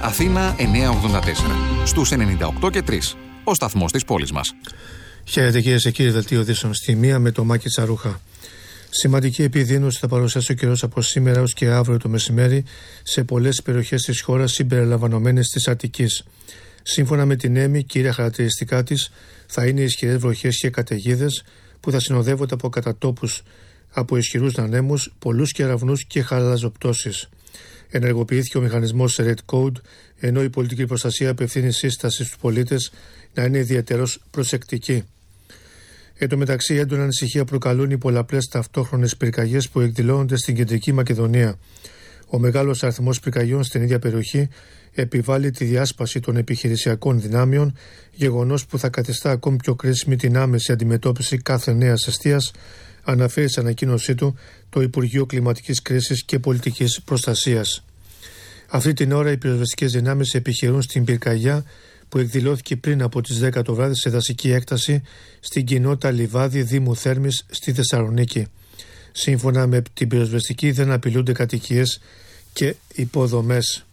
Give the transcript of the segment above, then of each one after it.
Αθήνα 984. Στους 98 και 3. Ο σταθμός της πόλης μας. Χαίρετε κυρίες και κύριοι, δελτίο ειδήσεων στη μία με το Μάκη Τσαρούχα. Σημαντική επιδείνωση θα παρουσιάσει ο καιρός από σήμερα έως και αύριο το μεσημέρι σε πολλές περιοχές της χώρας συμπεριλαμβανομένες της Αττικής. Σύμφωνα με την ΕΜΗ, κύρια χαρακτηριστικά της θα είναι ισχυρές βροχές και καταιγίδες που θα συνοδεύονται από κατατόπους από ισχυρούς ανέμους, πολλούς κεραυνούς και χαλαζοπτώσεις. Ενεργοποιήθηκε ο μηχανισμός Red Code, ενώ η πολιτική προστασία απευθύνει σύσταση στους πολίτες να είναι ιδιαίτερως προσεκτικοί. Εν τω μεταξύ, έντονα ανησυχία προκαλούν οι πολλαπλές ταυτόχρονες πυρκαγιές που εκδηλώνονται στην Κεντρική Μακεδονία. Ο μεγάλος αριθμός πυρκαγιών στην ίδια περιοχή επιβάλλει τη διάσπαση των επιχειρησιακών δυνάμεων, γεγονός που θα καθιστά ακόμη πιο κρίσιμη την άμεση αντιμετώπιση κάθε νέας αιστείας, αναφέρει σε ανακοίνωσή του το Υπουργείο Κλιματικής Κρίσης και Πολιτικής Προστασίας. Αυτή την ώρα οι πυροσβεστικές δυνάμεις επιχειρούν στην πυρκαγιά που εκδηλώθηκε πριν από τις 10 το βράδυ σε δασική έκταση στην κοινότητα Λιβάδι Δήμου Θέρμης στη Θεσσαλονίκη. Σύμφωνα με την πυροσβεστική δεν απειλούνται κατοικίες και υποδομές.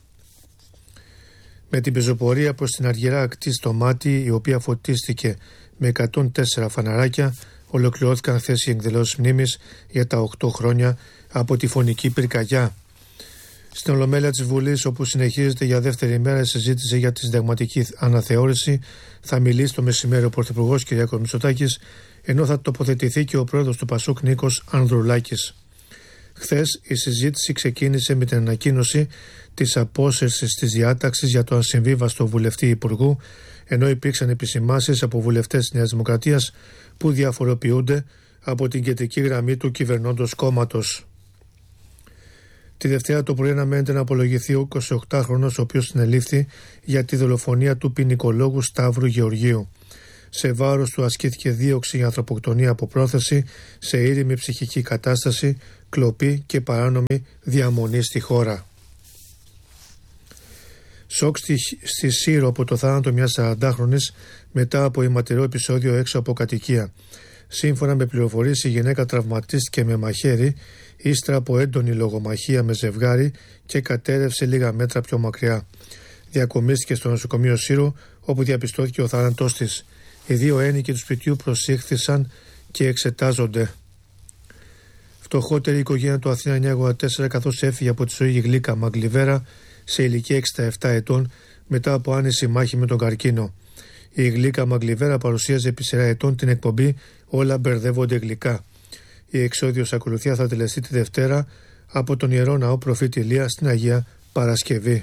Με την πεζοπορία προς την αργυρά ακτή στο Μάτι, η οποία φωτίστηκε με 104 φαναράκια, ολοκληρώθηκαν χθες οι εκδηλώσεις μνήμης για τα 8 χρόνια από τη φωνική πυρκαγιά. Στην Ολομέλεια της Βουλής, όπου συνεχίζεται για δεύτερη μέρα η συζήτηση για τη συνταγματική αναθεώρηση, θα μιλήσει το μεσημέρι ο Πρωθυπουργός κ. Μητσοτάκης, ενώ θα τοποθετηθεί και ο πρόεδρος του Πασόκ Νίκος Ανδρουλάκης. Χθες η συζήτηση ξεκίνησε με την ανακοίνωση της απόσυρσης της διάταξης για το ασυμβίβαστο βουλευτή υπουργού, ενώ υπήρξαν επισημάνσεις από βουλευτές της Νέας Δημοκρατίας που διαφοροποιούνται από την κεντρική γραμμή του κυβερνώντος κόμματος. Τη Δευτέρα το πρωί αναμένεται να απολογηθεί ο 28χρονος, ο οποίος συνελήφθη για τη δολοφονία του ποινικολόγου Σταύρου Γεωργίου. Σε βάρος του ασκήθηκε δίωξη για ανθρωποκτονία από πρόθεση, σε ήρεμη ψυχική κατάσταση, κλοπή και παράνομη διαμονή στη χώρα. Σοκ στη Σύρο από το θάνατο μιας 40χρονης μετά από αιματηρό επεισόδιο έξω από κατοικία. Σύμφωνα με πληροφορίες, η γυναίκα τραυματίστηκε με μαχαίρι ύστερα από έντονη λογομαχία με ζευγάρι και κατέρευσε λίγα μέτρα πιο μακριά. Διακομίστηκε στο νοσοκομείο Σύρο, όπου διαπιστώθηκε ο θάνατός της. Οι δύο ένοικοι του σπιτιού προσήχθησαν και εξετάζονται. Φτωχότερη οικογένεια του Αθήνα 984, καθώς έφυγε από τη ζωή η Γλίκα Μαγκλιβέρα σε ηλικία 67 ετών μετά από άνηση μάχη με τον καρκίνο. Η Γλίκα Μαγκλιβέρα παρουσίαζε επί σειρά ετών την εκπομπή «Όλα μπερδεύονται γλυκά». Η εξόδιος ακολουθία θα τελεστεί τη Δευτέρα από τον Ιερό Ναό Προφήτη Ηλία στην Αγία Παρασκευή.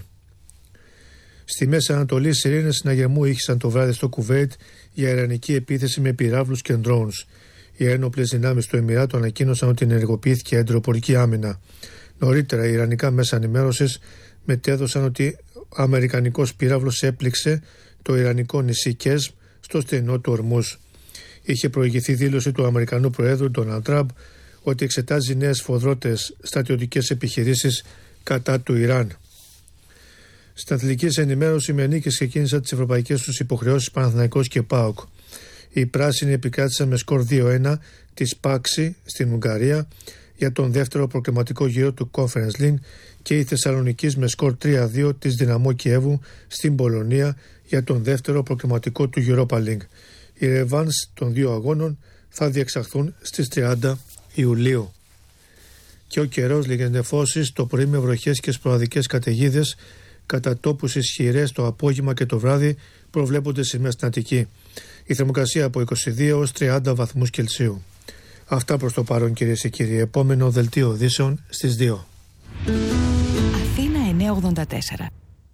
Στη Μέση Ανατολή, σιρήνες συναγερμού ήχησαν το βράδυ στο Κουβέιτ για ιρανική επίθεση με πυράβλους και ντρόουνς. Οι ένοπλες δυνάμεις του Εμιράτου ανακοίνωσαν ότι ενεργοποιήθηκε εντροπορική άμυνα. Νωρίτερα, οι ιρανικά μέσα ενημέρωσης μετέδωσαν ότι αμερικανικός πύραυλος έπληξε το ιρανικό νησί Κέσμ στο στενό του Ορμούζ. Είχε προηγηθεί δήλωση του Αμερικανού Προέδρου Ντόναλντ Τραμπ ότι εξετάζει νέες σφοδρότερες στρατιωτικές επιχειρήσεις κατά του Ιράν. Στην αθλητική ενημέρωση, οι Μενίκες ξεκίνησαν τις ευρωπαϊκές τους υποχρεώσεις Παναθηναϊκός και ΠΑΟΚ. Οι πράσινοι επικράτησαν με σκορ 2-1 της Πάξη στην Ουγγαρία για τον δεύτερο προκριματικό γύρο του Conference League και η Θεσσαλονικής με σκορ 3-2 της Δυναμό Κιέβου στην Πολωνία για τον δεύτερο προκριματικό του Europa League. Οι ρεβάνς των δύο αγώνων θα διεξαχθούν στις 30 Ιουλίου. Και ο καιρός, λίγες νεφώσεις το πρωί με βροχές και σποραδικές καταιγίδες, κατά τόπους ισχυρές το απόγευμα και το βράδυ προβλέπονται σημεία στην Αττική. Η θερμοκρασία από 22 έως 30 βαθμούς Κελσίου. Αυτά προς το παρόν, κυρίες και κύριοι. Επόμενο δελτίο ειδήσεων στις 2. Αθήνα 984.